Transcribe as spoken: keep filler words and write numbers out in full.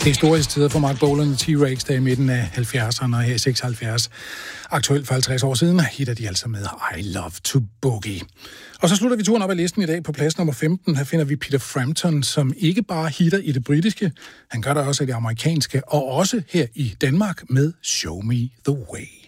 Det er storhedstider for Mark Bolan og T-Rex, der i midten af halvfjerdserne og her i seksoghalvfjerds. Aktuelt for halvtreds år siden hitter de altså med I Love to Boogie. Og så slutter vi turen op ad listen i dag på plads nummer femten. Her finder vi Peter Frampton, som ikke bare hitter i det britiske, han gør det også i det amerikanske, og også her i Danmark med Show Me the Way.